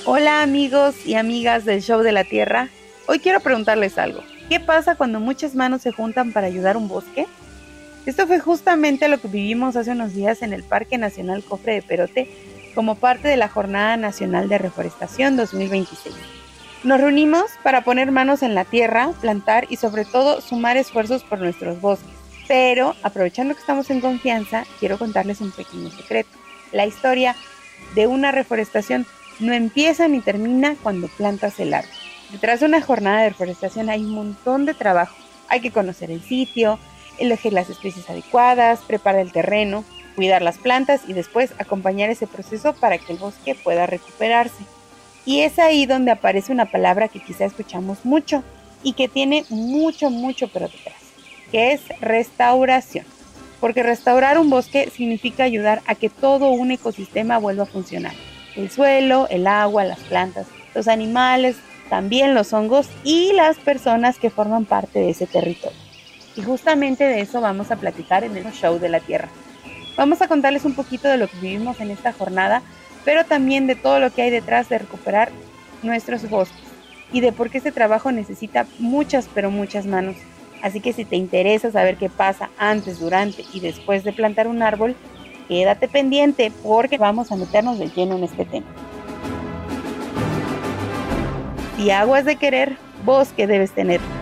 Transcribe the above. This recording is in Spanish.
Hola amigos y amigas del Show de la Tierra. Hoy quiero preguntarles algo. ¿Qué pasa cuando muchas manos se juntan para ayudar a un bosque? Esto fue justamente lo que vivimos hace unos días en el Parque Nacional Cofre de Perote como parte de la Jornada Nacional de Reforestación 2026. Nos reunimos para poner manos en la tierra, plantar y sobre todo sumar esfuerzos por nuestros bosques. Pero, aprovechando que estamos en confianza, quiero contarles un pequeño secreto. La historia de una reforestación no empieza ni termina cuando plantas el árbol. Detrás de una jornada de reforestación hay un montón de trabajo. Hay que conocer el sitio, elegir las especies adecuadas, preparar el terreno, cuidar las plantas y después acompañar ese proceso para que el bosque pueda recuperarse. Y es ahí donde aparece una palabra que quizá escuchamos mucho y que tiene mucho pero detrás, que es restauración. Porque restaurar un bosque significa ayudar a que todo un ecosistema vuelva a funcionar. El suelo, el agua, las plantas, los animales, también los hongos y las personas que forman parte de ese territorio. Y justamente de eso vamos a platicar en el Show de la Tierra. Vamos a contarles un poquito de lo que vivimos en esta jornada, pero también de todo lo que hay detrás de recuperar nuestros bosques y de por qué este trabajo necesita muchas manos. Así que si te interesa saber qué pasa antes, durante y después de plantar un árbol, quédate pendiente porque vamos a meternos de lleno en este tema. Si agua es de querer, bosque debes tener.